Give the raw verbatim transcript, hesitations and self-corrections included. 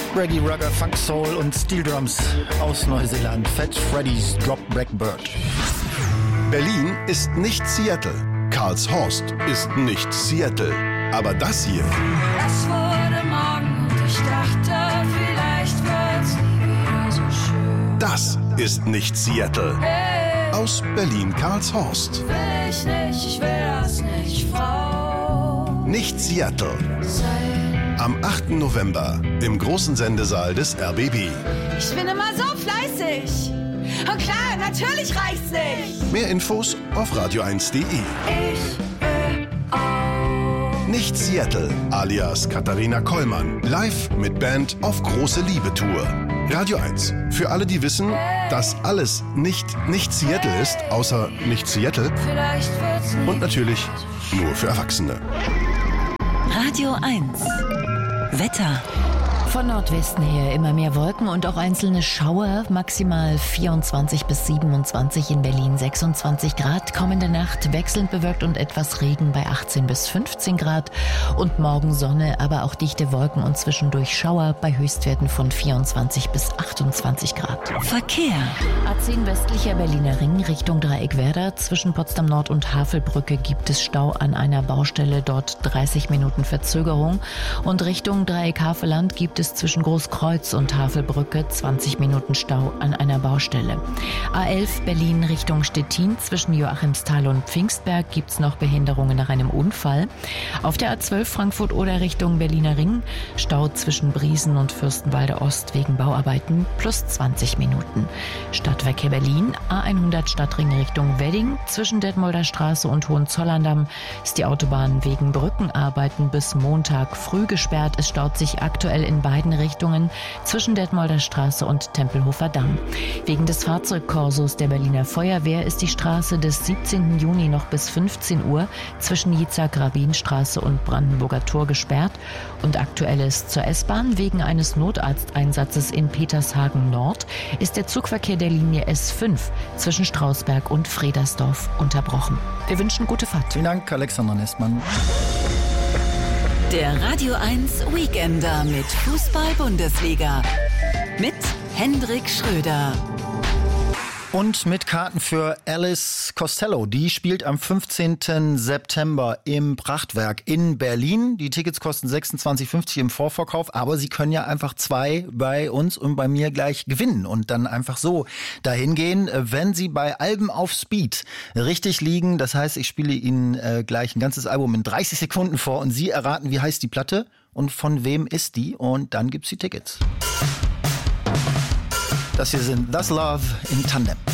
Reggae, Rugger, Funk, Soul und Steel Drums aus Neuseeland. Fat Freddy's Drop Blackbird. Berlin ist nicht Seattle. Karlshorst ist nicht Seattle. Aber das hier... Es wurde Morgen und ich dachte, vielleicht wird's nie wieder so schön. Das ist nicht Seattle. Hey, aus Berlin-Karlshorst. will ich nicht, ich will das nicht, Frau. Nicht Seattle. Sein. Am achten November im großen Sendesaal des R B B. Ich bin immer so fleißig. Und klar, natürlich reicht's nicht. Mehr Infos auf radio eins punkt de. Ich will auch. Nicht Seattle, alias Katharina Kollmann. Live mit Band auf große Liebe-Tour. Radio eins. Für alle, die wissen, dass alles nicht nicht Seattle ist, außer nicht Seattle. Vielleicht wird's nie. Und natürlich nur für Erwachsene. Radio eins. Wetter. Von Nordwesten her immer mehr Wolken und auch einzelne Schauer, maximal vierundzwanzig bis siebenundzwanzig, in Berlin sechsundzwanzig Grad. Kommende Nacht wechselnd bewölkt und etwas Regen bei achtzehn bis fünfzehn Grad. Und morgen Sonne, aber auch dichte Wolken und zwischendurch Schauer bei Höchstwerten von vierundzwanzig bis achtundzwanzig Grad. Verkehr. A zehn westlicher Berliner Ring Richtung Dreieckwerder. Zwischen Potsdam Nord und Havelbrücke gibt es Stau an einer Baustelle, dort dreißig Minuten Verzögerung. Und Richtung Dreieck Havelland gibt es zwischen Großkreuz und Havelbrücke zwanzig Minuten Stau an einer Baustelle. A elf Berlin Richtung Stettin. Zwischen Joachimsthal und Pfingstberg gibt es noch Behinderungen nach einem Unfall. Auf der A zwölf Frankfurt-Oder Richtung Berliner Ring. Stau zwischen Briesen und Fürstenwalde Ost wegen Bauarbeiten plus zwanzig Minuten. Stadtverkehr Berlin. A hundert Stadtring Richtung Wedding. Zwischen Detmolder Straße und Hohenzollern-Damm ist die Autobahn wegen Brückenarbeiten bis Montag früh gesperrt. Es staut sich aktuell in beiden Richtungen zwischen Detmolder Straße und Tempelhofer Damm. Wegen des Fahrzeugkorsos der Berliner Feuerwehr ist die Straße des siebzehnten Juni noch bis fünfzehn Uhr zwischen Jitzak-Rabin-Straße und Brandenburger Tor gesperrt. Und aktuell ist zur S-Bahn wegen eines Notarzteinsatzes in Petershagen Nord ist der Zugverkehr der Linie S fünf zwischen Strausberg und Fredersdorf unterbrochen. Wir wünschen gute Fahrt. Vielen Dank, Alexander Nestmann. Der Radio eins Weekender mit Fußball-Bundesliga. Mit Hendrik Schröder. Und mit Karten für Alice Costello. Die spielt am fünfzehnten September im Prachtwerk in Berlin. Die Tickets kosten sechsundzwanzig fünfzig im Vorverkauf, aber Sie können ja einfach zwei bei uns und bei mir gleich gewinnen und dann einfach so dahin gehen, wenn Sie bei Alben auf Speed richtig liegen. Das heißt, ich spiele Ihnen äh, gleich ein ganzes Album in dreißig Sekunden vor und Sie erraten, wie heißt die Platte und von wem ist die, und dann gibt's die Tickets. Das hier sind Das Love in Tandem.